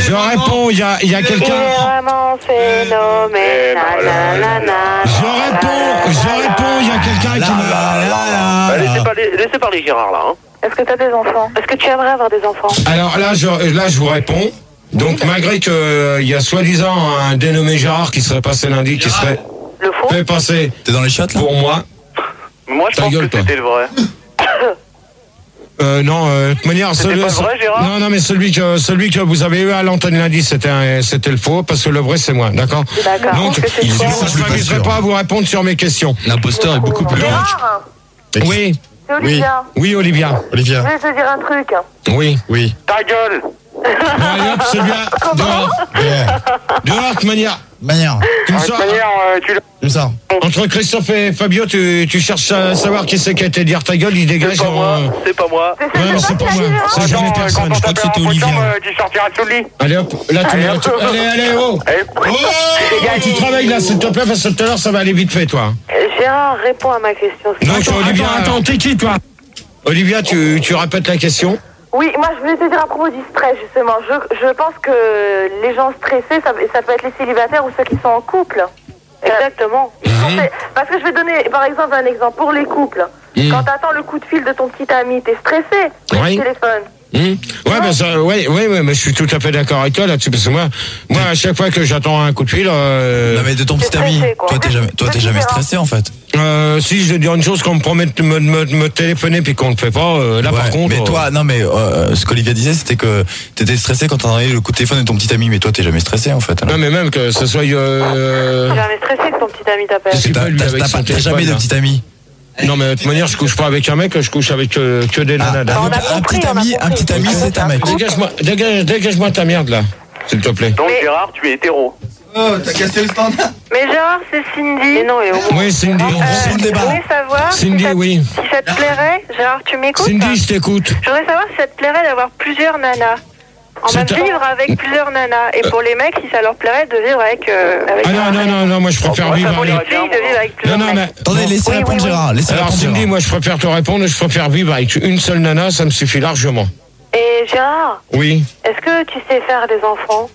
Je réponds, il y a quelqu'un. Il est vraiment phénoménal. Je réponds, il y a quelqu'un qui m'a. Laissez parler Gérard là. Est-ce que tu as des enfants? Est-ce que tu aimerais avoir des enfants? Alors là, je vous réponds. Donc malgré qu'il y a soi-disant un dénommé Gérard qui serait passé lundi, qui serait fait passer. T'es dans les chiottes là? Pour moi. Moi je pense que c'était le vrai. Non, de toute manière, c'était pas vrai, Gérard? non, mais celui que vous avez eu à l'antenne lundi, c'était le faux, parce que le vrai c'est moi, d'accord? D'accord. Donc, je ne m'amuserai pas à vous répondre sur mes questions. L'imposteur est beaucoup plus large. Gérard, Oui, c'est Olivia. oui, Olivia. Je vais te dire un truc. Oui. Ta gueule! Allez hop, celui-là, dehors. Dehors, de manière. Comme ça. Comme ça. Entre Christophe et Fabio, tu cherches à savoir qui c'est qui a été dire ta gueule, il dégage. C'est pas moi. Ouais, mais c'est pas moi. C'est jamais personne. Je crois que c'était Olivia. Tu sortiras sous le lit. Allez hop, là tu allez, oh. Tu travailles là, s'il te plaît, parce que tout à l'heure ça va aller vite fait, toi. Gérard, réponds à ma question. Olivia, attends, t'es qui, toi? Olivia, tu répètes la question? Oui, moi je voulais te dire à propos du stress justement. Je pense que les gens stressés, ça peut être les célibataires ou ceux qui sont en couple. Exactement. Parce que je vais donner par exemple un exemple pour les couples. Quand t'attends le coup de fil de ton petit ami, t'es stressé sur le téléphone. Ouais, mais je suis tout à fait d'accord avec toi là-dessus, parce que moi, à chaque fois que j'attends un coup de fil, Non mais de ton petit ami, toi t'es jamais stressé en fait. Si je vais dire une chose, qu'on me promet de me téléphoner puis qu'on ne le fait pas, là par contre. Mais toi, ce qu'Olivia disait, c'était que t'étais stressé quand t'entendais le coup de téléphone de ton petit ami, mais toi t'es jamais stressé en fait. Alors. Non mais même que ce soit. T'es jamais stressé que ton petit ami t'appelle. T'as jamais de petit ami. Non mais de toute manière je couche pas avec un mec, je couche avec que des nanas. Un petit ami c'est un mec. Dégage-moi ta merde là, s'il te plaît. Donc Gérard, tu es hétéro. Oh, t'as cassé le stand. Mais Gérard, c'est Cindy. Mais non, oui, Cindy. C'est le débat. Je voudrais savoir Cindy, oui. Si ça te plairait, Gérard, tu m'écoutes? Cindy, je t'écoute. Je voudrais savoir si ça te plairait d'avoir plusieurs nanas. Vivre avec plusieurs nanas. Et pour les mecs, si ça leur plairait de vivre avec non, moi je préfère vivre pour les filles, de vivre avec plusieurs mecs. Attendez, laissez répondre Gérard. Alors Cindy, moi je préfère te répondre, je préfère vivre avec une seule nana, ça me suffit largement. Et Gérard, oui. Est-ce que tu sais faire des enfants?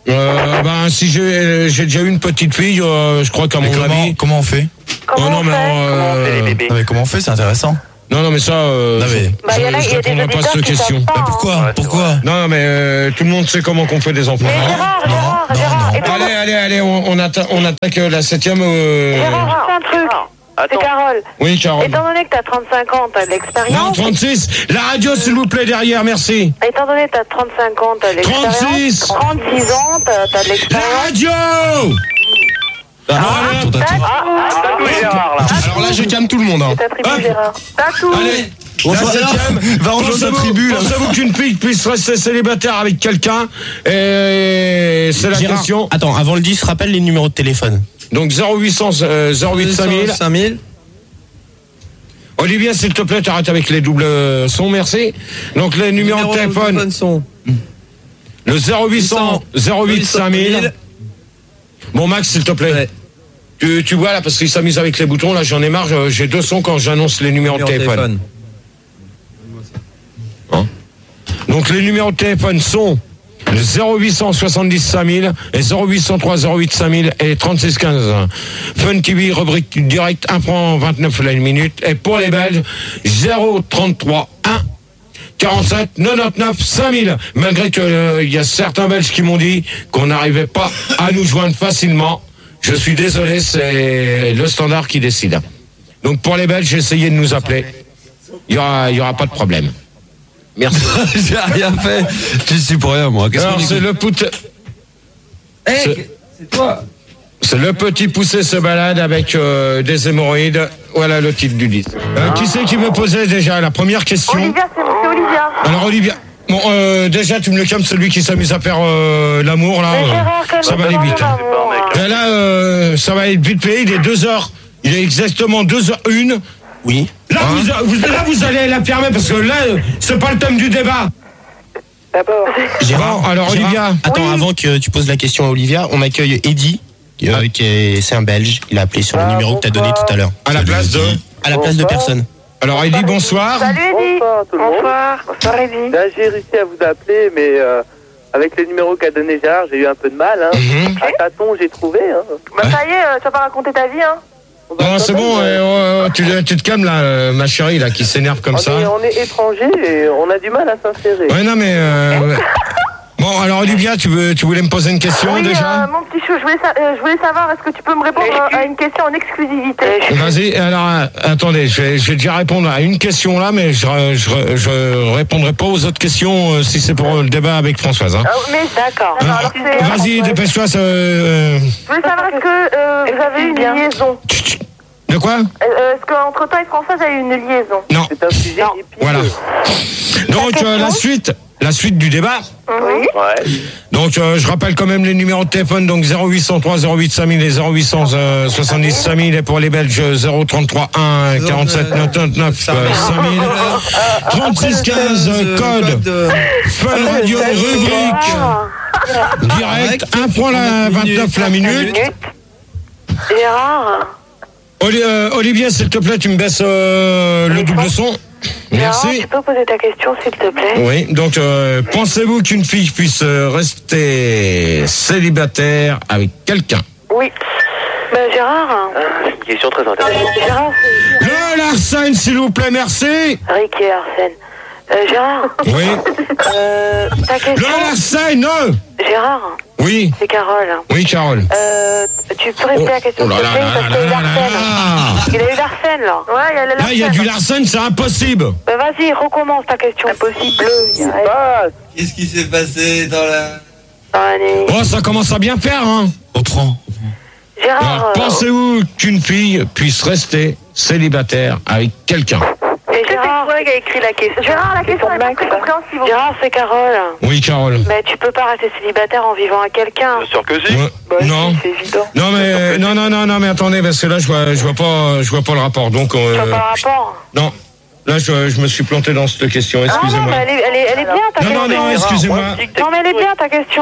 Si j'ai déjà eu une petite fille, je crois qu'à mon avis. Comment on fait? Comment on fait les bébés? Comment on fait? C'est intéressant. Non mais ça, je répondrai pas à cette question. Pourquoi? Non mais tout le monde sait comment qu'on fait des enfants. Mais Gérard. Allez, on attaque la 7e. Gérard, un truc. C'est Carole. Oui, Carole. Étant donné que t'as 35 ans, t'as de l'expérience. Non, 36. La radio, s'il vous plaît, derrière, merci. Étant donné que t'as 35 ans, t'as de l'expérience. 36. 36 ans, t'as de l'expérience. La radio. Alors là, je calme tout le monde. C'est ta tribu, Gérard. Tatou. Allez. La 7e, va rejoindre ta tribu. Pensez-vous qu'une fille puisse rester célibataire avec quelqu'un? Et c'est la question. Attends, avant le 10, rappelle les numéros de téléphone. Donc 0800 08 5000. Olivier, s'il te plaît, t'arrêtes avec les doubles sons, merci. Donc les numéros de téléphone sont le 0800 08 5000. Bon Max, s'il te plaît. Tu vois là, parce qu'il s'amuse avec les boutons, là j'en ai marre, j'ai 2 sons quand j'annonce les numéros de téléphone. Donc les numéros de téléphone sont le 0800 70 5000 et 0803 08 5000 et 36 15. Fun TV, rubrique direct, 1 franc 29 la minute. Et pour les Belges, 033 1 47 99 5000. Malgré que il y a certains Belges qui m'ont dit qu'on n'arrivait pas à nous joindre facilement. Je suis désolé, c'est le standard qui décide. Donc pour les Belges, essayez de nous appeler. Il y aura pas de problème. Merci. J'ai rien fait. Je suis pour rien, moi. Alors, c'est le c'est toi. C'est le petit poussé se balade avec des hémorroïdes. Voilà le titre du disque. Qui c'est qui me posait déjà la première question? Olivia, c'est Olivia. Alors Olivia, bon, déjà tu me le calmes, celui qui s'amuse à faire l'amour là. Ça va aller vite. Et là, ça va être vite fait. Il est 2h. Il est exactement 2h01. Oui. Là, vous allez la fermer parce que là, c'est pas le thème du débat. D'abord. Gérard, alors Olivia. Attends, avant que tu poses la question à Olivia, on accueille Eddy, c'est un Belge. Il a appelé sur le numéro que tu as donné tout à l'heure. À la place de personne. Alors Eddy, bonsoir. Salut Eddy. Bonsoir tout le monde. Bonsoir Eddy. Là, j'ai réussi à vous appeler, mais avec les numéros qu'a donné Gérard, j'ai eu un peu de mal. Hein. À tâtons, j'ai trouvé. Hein. Bah ça y est, tu vas pas raconter ta vie, hein. Non, c'est bon, tu te calmes là, ma chérie, là, qui s'énerve comme ça. On est étrangers et on a du mal à s'insérer. Ouais, non, mais... Bon, alors Olivia, tu voulais me poser une question Oui, déjà mon petit chou, je voulais savoir, est-ce que tu peux me répondre à une question en exclusivité? Vas-y, alors attendez, je vais déjà répondre à une question là, mais je répondrai pas aux autres questions si c'est pour le débat avec Françoise. Hein. Mais d'accord. Vas-y, dépêche-toi. Je voulais savoir, est-ce que vous avez eu une liaison? De quoi? Est-ce qu'entre toi et Françoise, il y a eu une liaison? Non. C'est un sujet épineux. Voilà. Donc la suite du débat. Oui. Ouais. Donc je rappelle quand même les numéros de téléphone, donc 0803 08 5000 et 0870 5000 et pour les Belges 033 1 47 99 5000 36 15 code Fun Radio rubrique direct 1 franc la 29 la minute. Gérard. Olivier, s'il te plaît, tu me baisses le double son. Merci. Tu peux poser ta question, s'il te plaît? Oui, donc pensez-vous qu'une fille puisse rester célibataire avec quelqu'un? Oui. Gérard. C'est une question très intéressante. Gérard, Le Larsen, s'il vous plaît, merci. Rick et Arsène. Gérard. Oui. Ta question. Le Larsen, non. Gérard. Oui. C'est Carole. Oui, Carole. Tu peux répéter la question, Oh là s'il te plaît, là parce là qu'il y a eu là là Larsen. là. Il a eu Larsen, là. Ouais, il y a le Larsen. Là, il y a du Larsen, c'est impossible. Vas-y, recommence ta question. Impossible. Qu'est-ce qui s'est passé dans la... Allez. Oh, ça commence à bien faire, hein. Reprends. Gérard. Alors, pensez-vous qu'une fille puisse rester célibataire avec quelqu'un? Et Gérard, c'est toi qui a écrit la question. Gérard, la question est pas très compréhensible. Gérard, c'est Carole. Oui, Carole. Mais tu peux pas rester célibataire en vivant à quelqu'un. Bien sûr que si. Ouais. Non. C'est évident. Non mais non mais attendez parce que là je vois pas le rapport donc Tu vois pas le rapport? non là je me suis planté dans cette question Non, excusez-moi. mais elle est bien ta question. Non excusez-moi. Non, mais elle est bien ta question.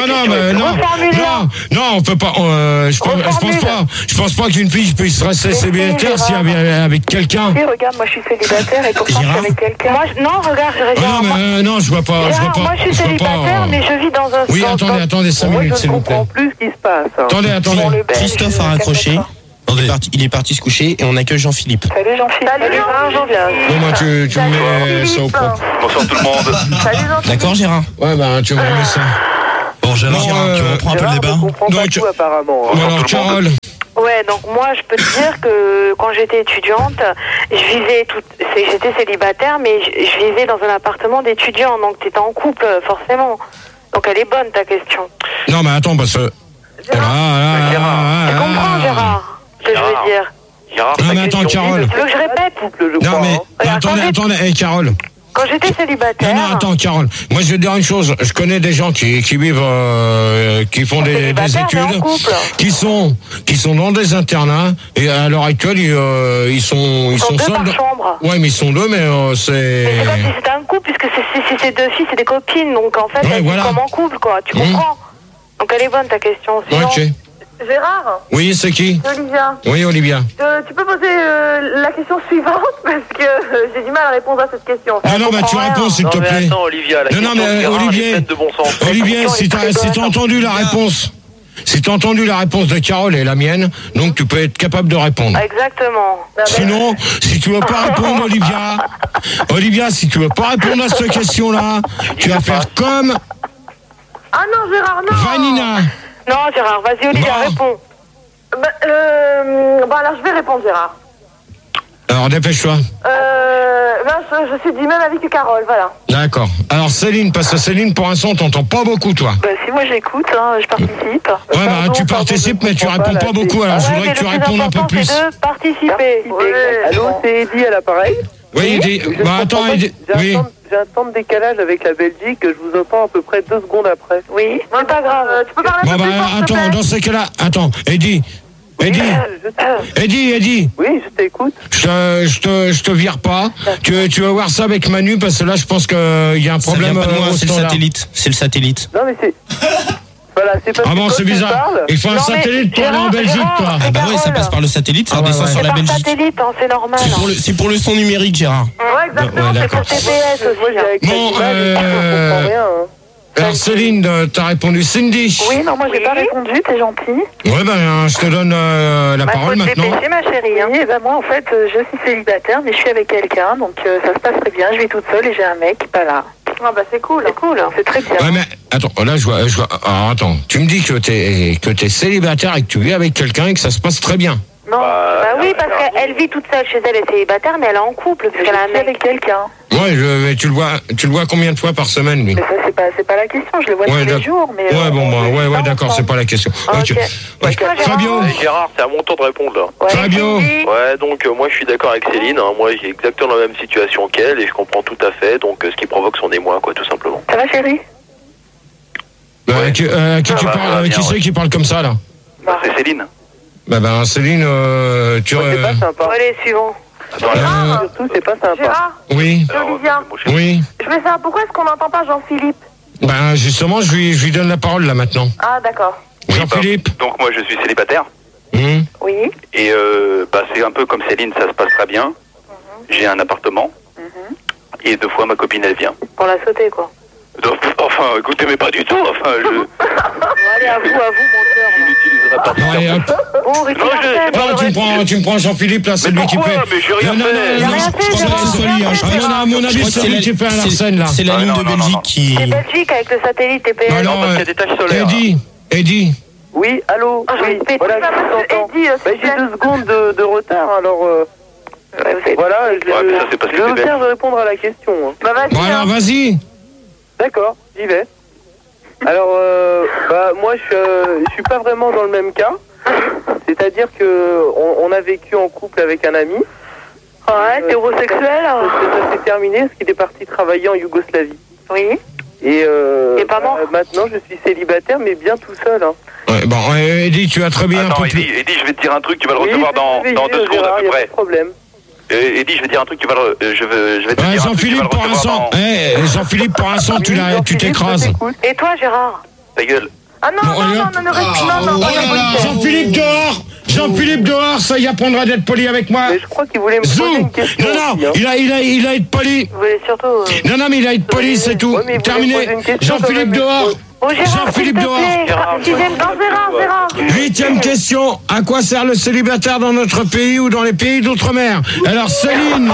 Non on peut pas je pense pas qu'une fille puisse rester célibataire si elle est avec quelqu'un. Oui, regarde, moi je suis célibataire et pourtant je suis avec quelqu'un. Non, regarde, Non je vois pas. Moi je suis célibataire mais je vis dans un... Oui attendez 5 minutes s'il vous plaît. Plus ce qui se passe. Attendez. Christophe a raccroché. Il est parti se coucher et on accueille Jean-Philippe. Salut Jean-Philippe. Salut Jean-Philippe. Non moi tu me mets ça au propre. Bonsoir tout le monde. Salut Jean-Philippe. D'accord, Gérard? Ouais tu me remets ça. Bon, Gérard, tu reprends un peu le débat. Je comprends pas tout apparemment. Bon, alors Carole. Ouais, donc moi je peux te dire que quand j'étais étudiante, j'étais célibataire mais je vivais dans un appartement d'étudiants, donc t'étais en couple forcément. Donc elle est bonne ta question. Non mais attends parce que Tu comprends Gérard ce que je veux dire? Gérard, non mais attends Carole. Tu veux que je répète? Non mais attendez, hey, Carole. Quand j'étais célibataire... Non, attends, Carole. Moi, je vais te dire une chose. Je connais des gens qui vivent, qui font des études, qui sont dans des internats, et à l'heure actuelle, ils sont deux seuls. par chambre. Ouais, mais ils sont deux, mais c'est... Mais c'est comme si c'était un couple, puisque c'est deux filles, c'est des copines, donc en fait, elles vivent comme en couple, quoi. Tu comprends? Donc elle est bonne, ta question. Sinon... Ok. Gérard? Oui, c'est qui? C'est Olivia. Oui, Olivia. Tu peux poser la question suivante parce que j'ai du mal à répondre à cette question. Ah non, bah tu réponds s'il te plaît. Attends, Olivia, la Non, mais Olivier, de bon sens. Olivier, si t'as entendu la réponse, si t'as entendu la réponse de Carole et la mienne, donc tu peux être capable de répondre. Exactement. Sinon, si tu veux pas répondre, Olivia, si tu veux pas répondre à cette question-là, tu vas faire comme Ah non, Gérard, non. Vanina. Non, Gérard, vas-y, Olivia, réponds. Alors, je vais répondre, Gérard. Alors, dépêche-toi. Je suis du même avis que Carole, voilà. D'accord. Alors, Céline, parce que Céline, pour l'instant, on t'entend pas beaucoup, toi. Si moi j'écoute, je participe. Ouais, bah, tu participes, mais tu réponds pas beaucoup, alors je voudrais que tu répondes un peu plus. C'est de participer. Allô, c'est Eddy à l'appareil? Oui, Eddy. Bah, attends, Eddy. Oui. J'ai un temps de décalage avec la Belgique, je vous entends à peu près 2 secondes après. Oui, c'est pas grave. Tu peux parler un peu plus fort, s'il te plaît? Attends, dans ces cas-là, Eddy. Eddy. Oui, je t'écoute. Je te vire pas. Tu vas voir ça avec Manu, parce que là, je pense qu'il y a un Ça problème. vient pas de moi, au c'est le standard. satellite. C'est le satellite. Non, mais c'est... Voilà, c'est pas... Ah bon, c'est bizarre. Il faut un satellite pour aller en Belgique, toi. Ah bah ouais, ça passe par le satellite, ça redescend sur la Par Belgique. satellite, c'est normal. C'est pour le son numérique, Gérard. Ouais, exactement, Ouais, c'est pour d'accord. TPS aussi. Bon, je comprends rien. Alors Céline, t'as répondu. Cindy. Oui, non, moi j'ai pas répondu, t'es gentil. Ouais, ben je te donne la parole maintenant. Dépêcher, ma chérie. Oui, et ben moi en fait, je suis célibataire, mais je suis avec quelqu'un, donc ça se passe très bien. Je vis toute seule et j'ai un mec pas là. Ah bah c'est cool. C'est cool, c'est très bien. Ouais, mais attends, là je vois. Alors, attends, tu me dis que t'es célibataire et que tu vis avec quelqu'un et que ça se passe très bien. Non, bah oui, parce qu'elle vit toute seule chez elle, elle est célibataire, mais elle est en couple, parce qu'elle a un mec avec quelqu'un. Ouais, mais tu le vois combien de fois par semaine, lui? Mais ça, c'est pas la question, je le vois tous les jours, mais... Ouais, bon, bah, ouais, d'accord, c'est pas la question. Ok. Fabio. Gérard, c'est à mon tour de répondre, là. Ouais, Fabio. Ouais, donc moi je suis d'accord avec Céline, hein. Moi j'ai exactement la même situation qu'elle et je comprends tout à fait, donc ce qui provoque son émoi, quoi, tout simplement. Ça va, chérie? Qui c'est qui parle comme ça, là? C'est Céline. Ben Céline, tu... C'est pas sympa. Allez, suivant. Surtout, c'est pas sympa. Gérard, Oui, c'est Olivia. oui. Je veux savoir pourquoi est-ce qu'on n'entend pas Jean-Philippe? Ben justement, je lui donne la parole, là, maintenant. Ah, d'accord. Jean-Philippe. Donc moi je suis célibataire Oui. et c'est un peu comme Céline, ça se passe très bien. J'ai un appartement et 2 fois ma copine elle vient. Pour la sauter, quoi. Donc, enfin, écoutez, mais pas du tout. Enfin, Allez, à vous, menteur. je n'utiliserai pas. Non, allez, hop. Bon, Ricky Martin. Tu me prends Jean-Philippe, là, c'est lui qui fait... Mais j'ai rien fait. Non, je pense pas que ce soit lui, hein. Non, à mon avis, c'est lui qui fait un Larsen, là. C'est la ligne de Belgique qui... C'est Belgique avec le satellite TPS. Non, parce qu'il y a des taches solaires. Eddie. Oui, allô. Oui, voilà, je t'entends. J'ai 2 secondes de retard, alors... Voilà, je vais faire répondre à la question. Bah, vas-y. Bon, alors, vas-y. D'accord, j'y vais. Alors, moi, je suis pas vraiment dans le même cas. C'est-à-dire que on a vécu en couple avec un ami. Ouais, t'es homosexuel. Ça s'est terminé parce qu'il est parti travailler en Yougoslavie. Oui. Et pas mort. maintenant, je suis célibataire, mais bien tout seul. Hein. Ouais, bon, Eddie, tu as très bien... Attends, Eddie, je vais te dire un truc, tu vas le recevoir dans 2 secondes à peu près. Pas de problème. Eddie, je vais te dire un truc, je vais te dire un truc, tu vas le recevoir dans... Jean-Philippe, pour l'instant, tu t'écrases. Et toi, Gérard? Ta gueule. Ah non, Jean-Philippe dehors, ça y apprendra d'être poli avec moi. Mais je crois qu'il voulait me poser une question. Non, il a été poli. Vous voulez surtout... Non, mais il a été poli, c'est tout. Terminé. Jean-Philippe dehors. Oh, Gérard, Jean-Philippe dehors. Gérard. 8e question. À quoi sert le célibataire dans notre pays ou dans les pays d'outre-mer? Alors, Céline.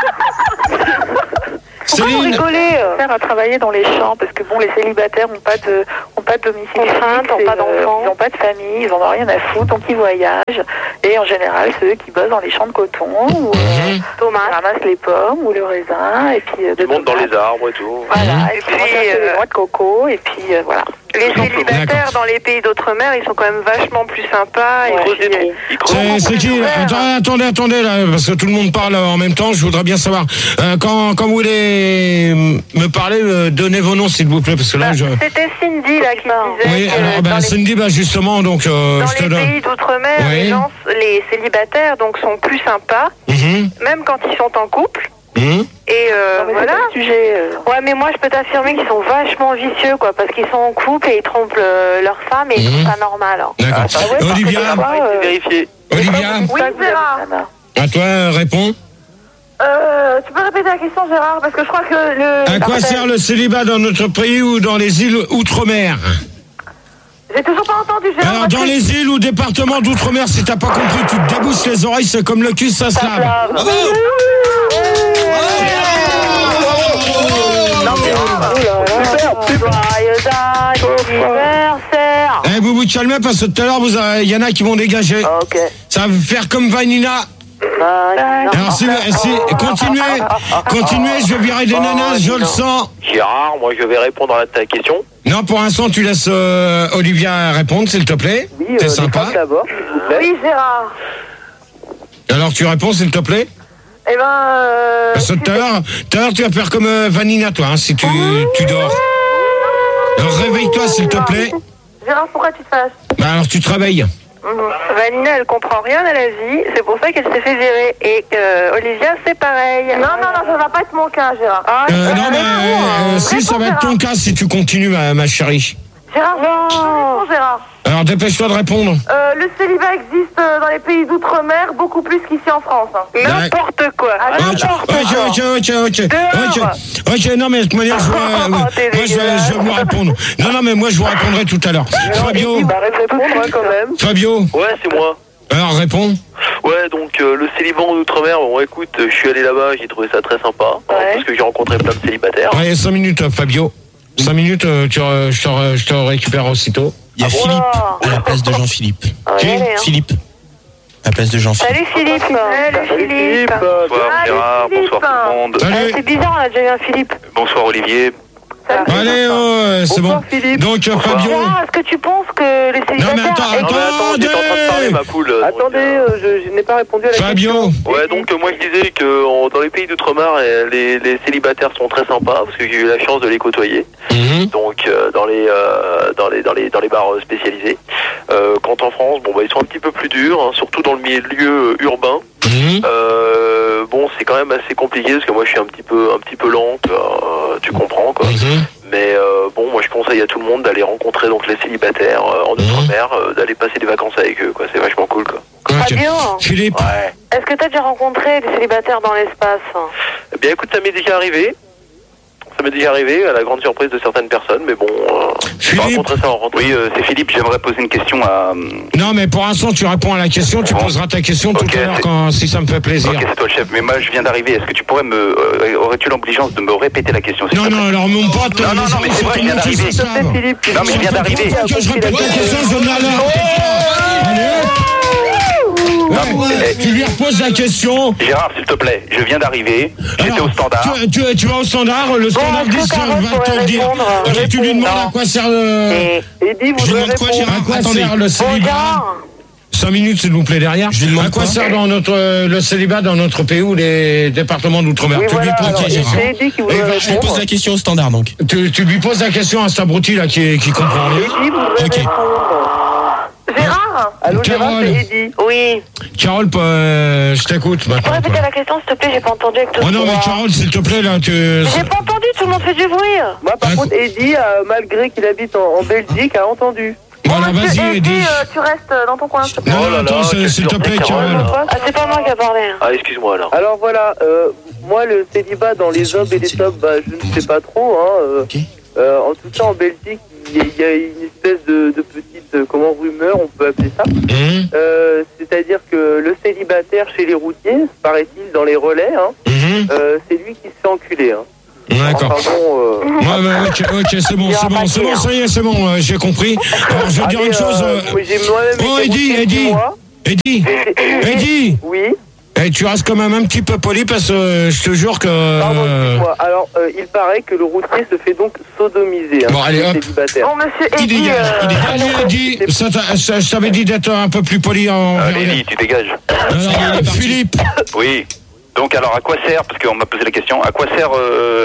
Pourquoi vous rigolez? Faire à travailler dans les champs, parce que bon, les célibataires n'ont pas de domicile fixe, n'ont pas d'enfants, ils n'ont pas de famille, ils n'en ont rien à foutre, donc ils voyagent. Et en général, c'est eux qui bossent dans les champs de coton, ou ramassent les pommes ou le raisin, et puis Ils montent dans les arbres et tout. Voilà, et puis les noix de coco, et puis voilà. Les célibataires dans les pays d'outre-mer, ils sont quand même vachement plus sympas. C'est qui? Attendez, là, parce que tout le monde parle en même temps, je voudrais bien savoir. Quand vous voulez me parler, donnez vos noms, s'il vous plaît, parce que là, C'était Cindy, là, qui disait... Oui, alors, Cindy, justement, donc... dans les pays d'outre-mer, les célibataires, donc, sont plus sympas, même quand ils sont en couple. Et voilà. Ouais, mais moi je peux t'affirmer qu'ils sont vachement vicieux, quoi, parce qu'ils sont en couple et ils trompent leur femme et ils trouvent ça normal. Hein. D'accord. Olivia. Olivia. Oui, Gérard. À toi, réponds. Tu peux répéter la question, Gérard, parce que je crois que le... À quoi sert le célibat dans notre pays ou dans les îles outre-mer? J'ai toujours pas entendu, Gérard. Alors, dans les îles ou départements d'outre-mer, si t'as pas compris, tu te débousses les oreilles, c'est comme le cul, ça se lave. Bravo! Eh, vous vous calmez parce que tout à l'heure, il y en a qui vont dégager. Ok. Ça va faire comme Vanina. Alors, continuez, je vais virer des nanas, je le sens. Gérard, moi je vais répondre à ta question. Non, pour l'instant, tu laisses Olivia répondre, s'il te plaît. Oui, c'est sympa. Oui, Gérard. Alors, tu réponds, s'il te plaît. Eh ben... Parce que tout à l'heure, tu vas faire comme Vanina, toi, hein, si tu dors. Alors, réveille-toi, s'il te plaît. Gérard, pourquoi tu te fâches? Alors, tu te réveilles. Vanina, elle comprend rien à la vie, c'est pour ça qu'elle s'est fait virer. Et Olivia, c'est pareil. Non, ça va pas être mon cas, Gérard. Non, mais si, ça va être ton cas si tu continues, ma chérie. Gérard, non, Gérard. Alors dépêche-toi de répondre. Le célibat existe dans les pays d'outre-mer beaucoup plus qu'ici en France. N'importe quoi. Ok, non mais de toute manière, je vais vous répondre. Non, mais moi je vous répondrai tout à l'heure. Fabio. Répondre quand même. Fabio. Ouais, c'est moi. Alors réponds. Ouais, donc le célibat en Outre-mer, bon écoute, je suis allé là-bas, j'ai trouvé ça très sympa, parce que j'ai rencontré plein de célibataires. Allez, 5 minutes, Fabio. 5 minutes, je te récupère aussitôt. Il y a Philippe à la place de Jean-Philippe. Qui ? Philippe. À la place de Jean-Philippe. Salut Philippe. Salut Philippe. Bonsoir Gérard, bonsoir tout le monde. Salut. C'est bizarre, on a déjà eu un Philippe. Bonsoir Olivier. Allez, c'est bon. Philippe. Donc, Fabio. Est-ce que tu penses que les célibataires... Non, mais attends, J'étais en train de parler, ma poule. Attendez, je n'ai pas répondu à la Fabio. question. Ouais, donc moi je disais que dans les pays d'outre-mer, les célibataires sont très sympas parce que j'ai eu la chance de les côtoyer. Donc dans les bars spécialisés. Quand en France, bon bah ils sont un petit peu plus durs, hein, surtout dans le milieu urbain. Bon, c'est quand même assez compliqué parce que moi je suis un petit peu lente, tu comprends quoi. Mais bon, moi je conseille à tout le monde d'aller rencontrer donc les célibataires en Outre-mer, d'aller passer des vacances avec eux quoi. C'est vachement cool quoi. Fabio, Philippe. Ouais. est-ce que tu as déjà rencontré des célibataires dans l'espace? Eh bien écoute, ça m'est déjà arrivé. Ça m'est déjà arrivé, à la grande surprise de certaines personnes, mais bon, je vais rencontrer ça en rentrant. Oui, c'est Philippe, j'aimerais poser une question à... Non, mais pour l'instant, tu réponds à la question, tu poseras ta question tout à l'heure si ça me fait plaisir. Ok, c'est toi le chef, mais moi je viens d'arriver, est-ce que tu pourrais aurais-tu l'obligeance de me répéter la question? Non, alors mon pote... Non, mais c'est vrai, je viens d'arriver. Non, mais je viens d'arriver. Que je répète la question, je donne l'alerte. Tu lui reposes la question. Gérard, s'il te plaît, je viens d'arriver, j'étais au standard. Tu vas au standard, le standard va te le dire. Ok, tu lui demandes à quoi sert le... Eddie, vous devez répondre. À quoi sert le célibat? 5 minutes, s'il vous plaît, derrière. À quoi sert le célibat dans notre pays ou les départements d'outre-mer? Oui, Tu lui voilà, poses Gérard. c'est Eddie qui vous devez Je lui pose la question au standard donc. Tu lui poses la question à cet abruti là qui comprend rien. Eddie, vous devez répondre. Gérard. Allô, Gérard, Carole. c'est Eddie. Oui. Carole, je t'écoute Tu peux maintenant. répéter la question, s'il te plaît, j'ai pas entendu avec tout Oh non, mais Carole, s'il te plaît, là, J'ai pas entendu, tout le monde fait du bruit. Moi, par contre, Eddie, malgré qu'il habite en Belgique, a entendu. Voilà, vas-y, Eddie. Tu restes dans ton coin, s'il te plaît. Non, attends, s'il te plaît, Carole. Ah, c'est pas moi qui a parlé. Ah, excuse-moi alors. Alors voilà, moi, le célibat dans les hommes et les tops, je ne sais pas trop. En tout cas, en Belgique, il y a une espèce de petite rumeur, on peut appeler ça. C'est-à-dire que le célibataire chez les routiers, paraît-il, dans les relais, c'est lui qui se fait enculer. D'accord. Enfin bon, ok, c'est bon, ça y est, c'est bon, j'ai compris. Alors, je vais dire une chose. Oh, Eddie. Oui. Et tu restes quand même un petit peu poli parce que je te jure que... Pardon, excuse-moi. Alors, il paraît que le routier se fait donc sodomiser. Bon, allez, hop. Célibataire. Bon, monsieur Il Eddie... dégage. Allez, Eddie, je t'avais dit d'être un peu plus poli en... Eddie, tu dégages. Alors, Philippe. Oui. Donc alors, à quoi sert, parce qu'on m'a posé la question, à quoi sert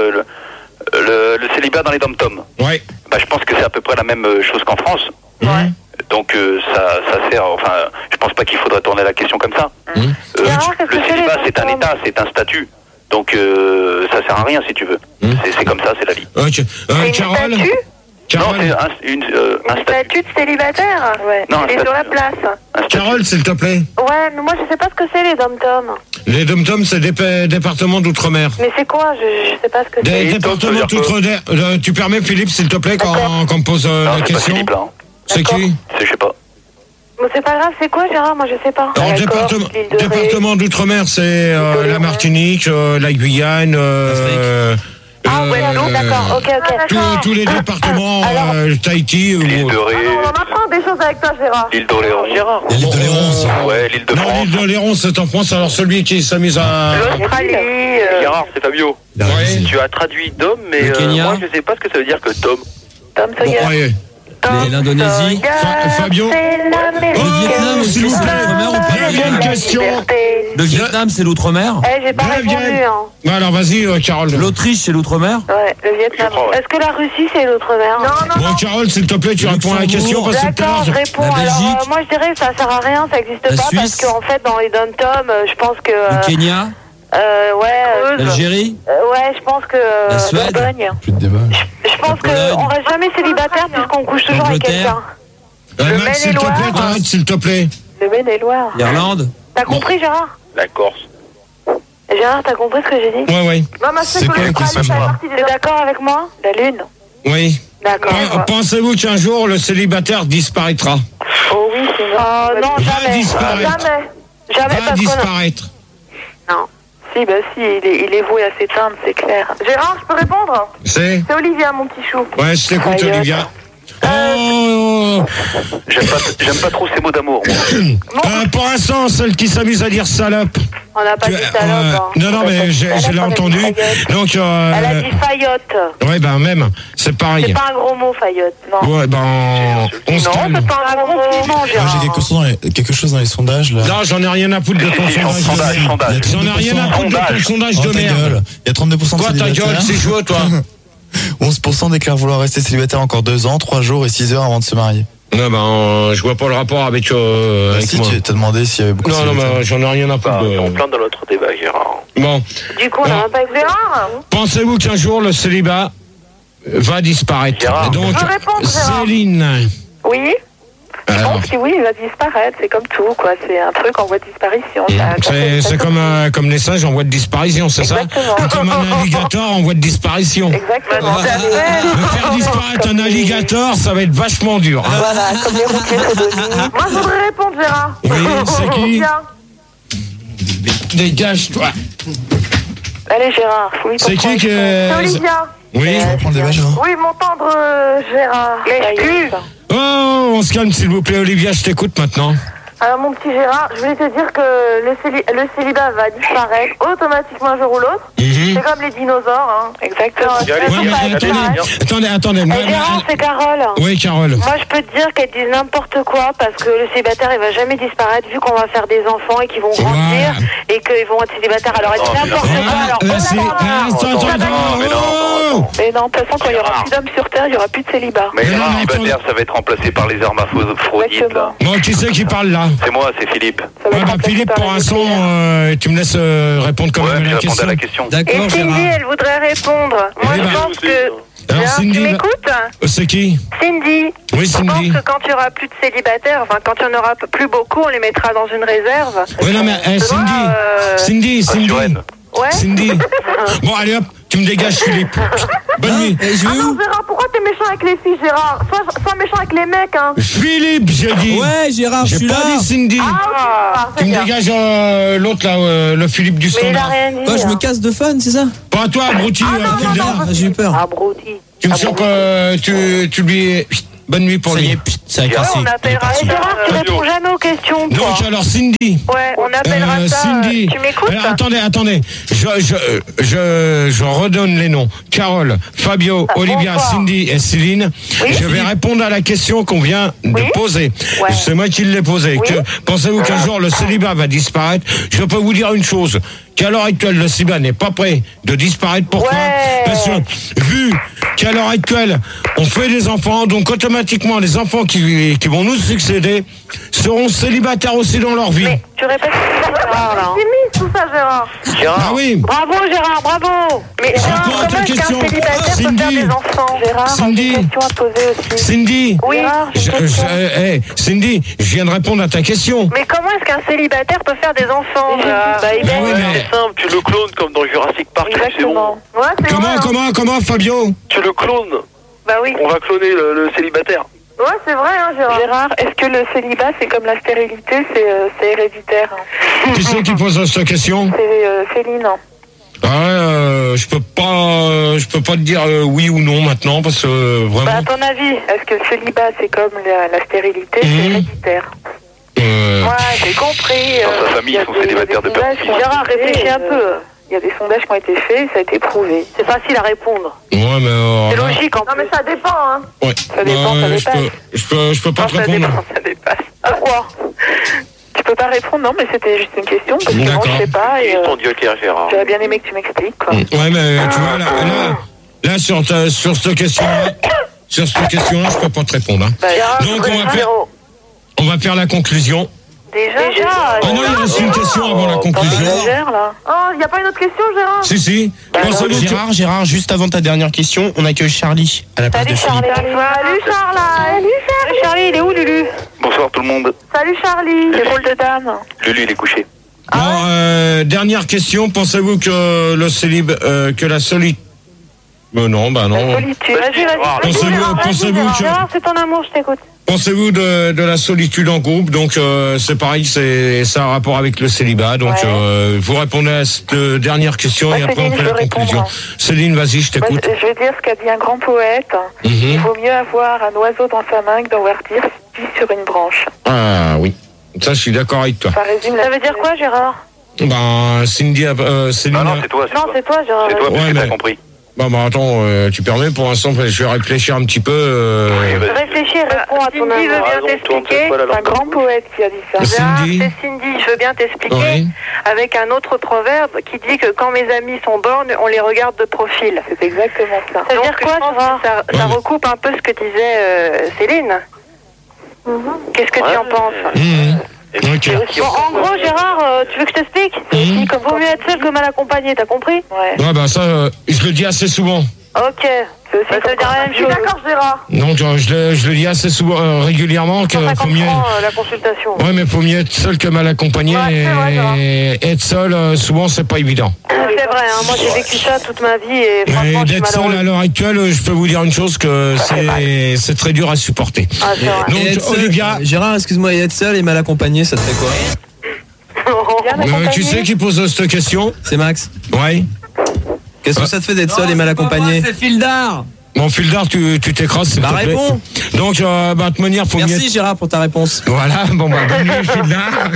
le célibat dans les dom-toms? Ouais. Je pense que c'est à peu près la même chose qu'en France. Ouais. Donc ça sert, enfin, je pense pas qu'il faudrait tourner la question comme ça. Le célibat, c'est un état, c'est un statut. Donc ça sert à rien si tu veux. C'est comme ça, c'est la vie. Ok. Carole. Non, c'est un statut de célibataire. Ouais. Non, il est sur la place. Carole, s'il te plaît. Ouais, mais moi je sais pas ce que c'est les dom-toms. Les dom-toms, c'est des départements d'outre-mer. Mais c'est quoi? Je sais pas ce que c'est. Des départements d'outre-mer. Tu permets, Philippe, s'il te plaît, quand on me pose la question? Philippe, là. C'est qui? Je sais pas. Mais c'est pas grave, c'est quoi Gérard? Moi je sais pas. Alors, département d'outre-mer, c'est la Martinique, la Guyane, ouais, d'accord, ok. tous les départements, Tahiti. L'île de Ré. On apprend des choses avec toi, Gérard. L'île d'Oléron. L'île d'Oléron, ouais, l'île de France. Non, l'île d'Oléron, c'est en France. Alors, celui qui s'amuse à... L'Australie. Gérard, c'est Fabio. Ouais. Tu as traduit Dom, mais moi je sais pas ce que ça veut dire que Dom. Tom Sawyer. Ouais. L'Indonésie. Fabio. Le Vietnam aussi, c'est l'outre-mer ou pas? Bien une question. Le Vietnam, c'est l'outre-mer. J'ai pas répondu. Alors, vas-y, Carole. L'Autriche, c'est l'outre-mer. Ouais, le Vietnam. Est-ce que la Russie, c'est l'outre-mer? Non. Bon, Carole, s'il te plaît, tu réponds à la question parce que D'accord, je réponds. Alors, moi, je dirais que ça sert à rien, ça existe pas, Suisse. parce qu'en fait, dans les dom-toms, je pense que... Le Kenya. Ouais. L'Algérie? Ouais, je pense que. La Suède? Bourgogne. Plus de débat. Je pense qu'on reste jamais célibataire puisqu'on couche toujours avec quelqu'un. Max, s'il te plaît, t'arrêtes, s'il te plaît. Le Maine-et-Loire. L'Irlande? T'as compris, Gérard? La Corse. Gérard, t'as compris ce que j'ai dit? Ouais. Non, ma C'est quoi la question? T'es d'accord avec moi? La Lune. Oui. D'accord. Pensez-vous qu'un jour le célibataire disparaîtra? Oh oui, c'est vrai. Non, Va jamais. disparaître. Jamais Va parce qu'on a... disparaître. Non. Si, il est voué à s'éteindre, c'est clair. Gérard, je peux répondre? C'est Olivia, mon petit chou. Ouais, je t'écoute, Aïe, Olivia. Oh J'aime pas trop ces mots d'amour. pour l'instant, celle qui s'amuse à dire salope. On n'a pas dit salope. Non, mais je l'ai entendu. Donc, Elle a dit faillotte. ouais, même, c'est pareil. C'est pas un gros mot, faillotte. Non. Ouais, on se Non, calme. c'est pas un gros mot, Moi, Gérard. j'ai quelque chose dans les sondages là. Non, j'en ai rien à foutre de ton sondage. J'en ai rien à foutre de ton sondage de ta merde. gueule. Il y a 32% de Quoi, ta célibataires. gueule, c'est chaud, toi. 11% déclarent vouloir rester célibataire encore 2 ans, 3 jours et 6 heures avant de se marier. Non, je vois pas le rapport avec Si, moi. tu t'as demandé s'il y avait beaucoup de Non, célibataires. mais j'en ai rien à foutre. On plein dans notre débat, Gérard. Bon, Du coup, on n'a pas écouté. Gérard? pensez-vous qu'un jour le célibat va disparaître? Gérard. Donc, Je veux répondre, Gérard. Céline. Oui. Je Alors, pense que oui, il va disparaître. C'est comme tout, quoi. C'est un truc en voie de disparition. c'est comme les singes en voie de disparition, c'est ça? Exactement. Ou comme un alligator en voie de disparition. Exactement. Faire disparaître un alligator, ça va être vachement dur. Hein. Voilà, comme les routiers sodomies. Moi, je voudrais répondre, Gérard. Oui, c'est qui? Olivia. Dégage-toi. Allez, Gérard, fouille ton C'est qui poing. C'est que... Olivia. Oui. On prend le débat, Gérard. Oui, mon tendre Gérard. Lèche-cul. Oh, on se calme s'il vous plaît, Olivia, je t'écoute maintenant. Alors, mon petit Gérard, je voulais te dire que le célibat va disparaître automatiquement un jour ou l'autre. C'est comme les dinosaures, hein. Exactement. Ouais, mais attendez. Gérard, c'est Carole. Oui, Carole. Moi, je peux te dire qu'elle dit n'importe quoi parce que le célibataire, il va jamais disparaître vu qu'on va faire des enfants et qu'ils vont grandir et qu'ils vont être célibataires. Alors, elle dit n'importe quoi. Mais non, de toute façon, quand il y aura plus d'hommes sur Terre, il y aura plus de célibat. Mais Gérard, célibataire, ça va être remplacé par les hermaphrodites, là. Bon, qui c'est qui parle là? C'est moi, c'est Philippe. Ouais, Philippe, pour l'instant, tu me laisses répondre quand même à la question. D'accord, Et Cindy, Gérard. elle voudrait répondre. Moi, je pense que... Alors, Gérard, Cindy, tu m'écoutes? C'est qui? Cindy. Oui, Je pense Cindy. que quand il y aura plus de célibataires, enfin, quand il y en aura plus beaucoup, on les mettra dans une réserve. Oui, non, mais Cindy. Ouais. Cindy. Bon, allez hop, tu me dégages, Philippe. Bonne nuit. Et je vais Non, où? Gérard, pourquoi t'es méchant avec les filles, Gérard? Sois méchant avec les mecs, hein. Philippe, j'ai dit. Ouais, Gérard, je J'ai suis pas là. dit Cindy. Ah, Tu c'est me bien. dégages l'autre là, le Philippe du Mais il a standard. rien dit. Quoi, je me casse de fun, c'est ça? Pas toi, abruti. Ah, j'ai eu peur. Ah, Brouti. Tu me chopes, tu lui... Bonne nuit pour Ça y lui. est, ça a cassé. On appellera Gérard, tu réponds jamais aux questions, toi. Donc alors Cindy. Ouais, on appellera ça. Cindy. Tu m'écoutes? Alors, attendez. Je redonne les noms. Carole, Fabio, Olivia, bonsoir. Cindy et Céline. Oui. Je vais répondre à la question qu'on vient de poser. Ouais. C'est moi qui l'ai posée. Oui. Pensez-vous qu'un jour le célibat va disparaître? Je peux vous dire une chose. Qu'à l'heure actuelle, le célibat n'est pas prêt de disparaître. Pourquoi? Ouais. Parce que, vu qu'à l'heure actuelle, on fait des enfants, donc automatiquement, les enfants qui vont nous succéder seront célibataires aussi dans leur vie. Mais tu répètes Gérard, là. C'est mis tout ça, Gérard. Ah oui. Bravo, Gérard, bravo. Mais Gérard, réponds à ta comment est-ce qu'un question. célibataire peut Cindy. faire des enfants? Gérard, Cindy. j'ai une question à te poser aussi. Cindy. Oui. Cindy, je viens de répondre à ta question. Mais comment est-ce qu'un célibataire peut faire des enfants? Bah, il Ah oui, mais- C'est simple, tu le clones comme dans Jurassic Park, c'est bon. Exactement. Ouais, c'est vrai. hein. Comment, Fabio? Tu le clones. Bah oui. On va cloner le célibataire. Ouais, c'est vrai, hein, Gérard. Gérard, est-ce que le célibat, c'est comme la stérilité, c'est héréditaire? Qui c'est qui pose cette question? C'est Céline. Je peux pas te dire oui ou non maintenant parce que Bah, vraiment. à ton avis, est-ce que le célibat, c'est comme la stérilité, c'est héréditaire? Ouais, j'ai compris. Dans sa famille, ils sont célibataires de père. Gérard, réfléchis un peu. Il y a des sondages qui ont été faits, ça a été prouvé. C'est facile à répondre. Ouais, mais C'est logique en Non, mais plus. ça dépend, hein. Ouais. Ça dépend, ça dépasse. Je peux pas Non, te ça répondre. dépend, ça dépasse. Pourquoi? Tu peux pas répondre, non, mais c'était juste une question, parce que moi, je sais pas, et Ton Dieu clair, Gérard. j'aurais bien aimé que tu m'expliques, quoi. Ouais, mais tu vois, là sur cette question-là, je peux pas te répondre. Hein. Bah, Gérard, Donc, on va faire la conclusion. Déjà. Ah non, il reste une question avant la conclusion. Oh, il n'y a pas une autre question, Gérard? Si. Gérard, juste avant ta dernière question, on accueille Charlie à la place de Philippe. Salut, Charlie, il est où, Lulu? Bonsoir tout le monde. Salut, Charlie. Les rôles de dame. Lulu, il est couché. Bon, dernière question. Pensez-vous que le célib, que la solitude... non. Solitude. Pensez-vous que... Gérard, c'est ton amour, je t'écoute. Pensez-vous de la solitude en groupe? Donc c'est pareil, ça a un rapport avec le célibat. Donc vous répondez à cette dernière question et après on fait la conclusion. Céline, vas-y, je t'écoute. Je vais dire ce qu'a dit un grand poète. Il vaut mieux avoir un oiseau dans sa main que d'en voir dire sur une branche. Ah oui, ça je suis d'accord avec toi. Ça veut dire quoi, Gérard? Ben Cindy, Céline. Ah non, c'est toi. Non, c'est toi, Gérard. C'est toi, parce Ouais, que mais- t'as compris. Bon, attends, tu permets pour l'instant, je vais réfléchir un petit peu. Réfléchis, réponds à ton Cindy veut amour. bien t'expliquer. C'est un grand poète qui a dit ça. Cindy. C'est Cindy, je veux bien t'expliquer. Oui. Avec un autre proverbe qui dit que quand mes amis sont bornes, on les regarde de profil. C'est exactement ça. Ça veut dire quoi, je pense Gérard? que ça Ouais. recoupe un peu ce que disait Céline. Qu'est-ce que tu en penses? Ok. Bon, en gros, Gérard, tu veux que je t'explique? Comme vaut mieux être seul que mal accompagné, t'as compris? Ouais, bah ça, je le dis assez souvent. Ok. Ça veut dire la même chose. D'accord, Gérard. Donc je le dis assez souvent, régulièrement, qu'il 150 faut mieux... francs la consultation. Ouais, mais faut mieux être seul que mal accompagné. Ouais, c'est vrai, Gérard. Et être seul, souvent, c'est pas évident. C'est vrai, hein, moi j'ai vécu ça toute ma vie et Mais franchement je suis d'être seul malheureuse. à l'heure actuelle, je peux vous dire une chose, que c'est très dur à supporter. Ah, c'est vrai. Donc, Et être seul- Olivia, Gérard, excuse-moi, et être seul et mal accompagné, ça te fait quoi? tu sais qui pose cette question? C'est Max. Ouais. Qu'est-ce que ça te fait d'être seul et mal accompagné? C'est Fildar. Bon, Fildar, tu t'écrases, s'il Bah te plaît. réponds. Donc, de manière, faut mieux... Merci Gérard pour ta réponse. Voilà, bon, bonne nuit, Fildar.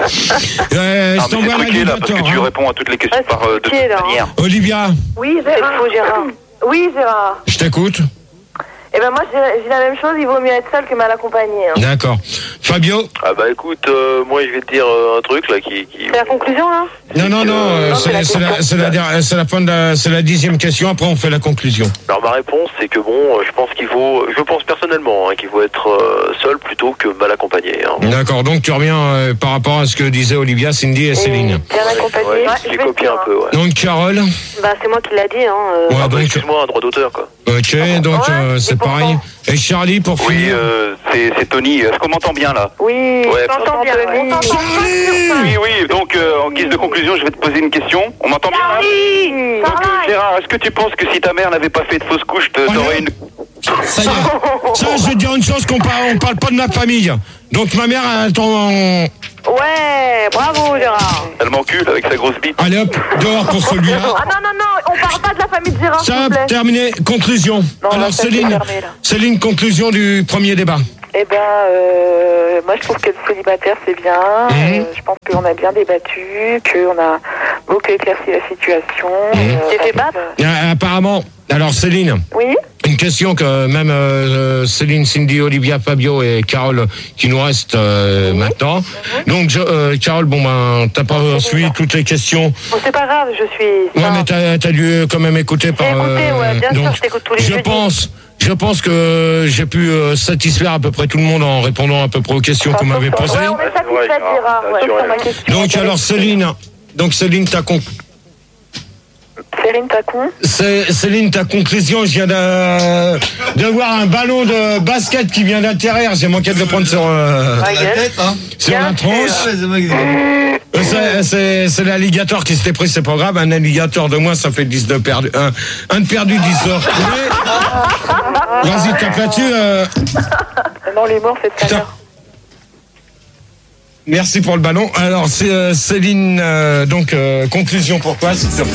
Je t'envoie là, parce l'indicateur. que tu réponds à toutes les questions par de toute manière. Olivia, Oui, Gérard. Oui, Gérard. je t'écoute. Eh ben moi je dis la même chose, il vaut mieux être seul que mal accompagné. Hein. D'accord. Fabio? Ah bah écoute, moi je vais te dire un truc là qui... C'est la conclusion là? Non, c'est la fin c'est la 10e question, après on fait la conclusion. Alors ma réponse c'est que bon, je pense personnellement qu'il faut être seul plutôt que mal accompagné. Hein. D'accord, donc tu reviens par rapport à ce que disaient Olivia, Cindy et Céline. Bien accompagné. Ouais, Ouais, j'ai je vais copié dire, un peu, ouais. Donc Carole? Bah c'est moi qui l'a dit. Hein, Ouais, donc, Excuse-moi, un droit d'auteur quoi. ok, donc Ouais, c'est et pourtant. pareil. Et Charlie, pour Oui, finir? c'est Tony. Est-ce qu'on m'entend bien là? Oui, Ouais. on t'entend bien. On t'entend pas sur ça. Oui, donc en guise de conclusion, je vais te poser une question. On m'entend bien là? Oui. Donc Gérard, est-ce que tu penses que si ta mère n'avait pas fait de fausse couche, t'aurais une... Ça, je vais te dire une chose, on parle pas de ma famille. Donc ma mère, elle t'en... Ouais, bravo Gérard. Elle m'encule avec sa grosse bite. Allez hop, dehors pour celui-là. Ah non, on parle pas de la famille de Gérard, s'il Ça, vous plaît. terminé. Conclusion. Alors Céline, conclusion du premier débat. Eh ben, moi je trouve que le célibataire c'est bien. Je pense qu'on a bien débattu, qu'on a beaucoup éclairci la situation. T'es fait battre? Apparemment, alors Céline, Oui. une question que même Céline, Cindy, Olivia, Fabio et Carole qui nous restent maintenant. Donc Carole, bon ben t'as pas suivi toutes les questions. Bon, c'est pas grave, je suis... Ouais, mais t'as dû quand même écouter par. J'ai écouté, ouais, bien sûr, donc, je t'écoute tous les jeudis. Je pense que j'ai pu satisfaire à peu près tout le monde en répondant à peu près aux questions qu'on m'avait posées. Ouais, on est satisfait de Gérard. Ouais. Sauf sur ma question. Donc alors Céline, Céline, ta conclusion, je viens de voir un ballon de basket qui vient d'atterrir. J'ai manqué de le prendre sur la tronche. C'est l'alligator qui s'était pris, c'est pas grave. Un alligator de moins, ça fait 10 de perdu. Un de perdu, 10 de retrouvé. Vas-y, tape là-dessus. Non, les morts, c'est ça. Merci pour le ballon. Alors, c'est Céline, conclusion pour toi, s'il te plaît.